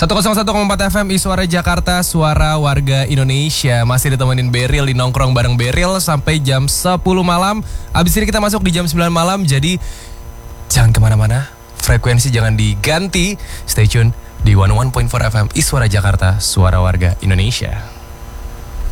101,4 FM Suara Jakarta, suara warga Indonesia. Masih ditemenin Beril di nongkrong bareng Beril sampai jam 10 malam. Abis ini kita masuk di jam 9 malam. Jadi jangan kemana-mana, frekuensi jangan diganti. Stay tune di 101.4 FM Suara Jakarta, suara warga Indonesia.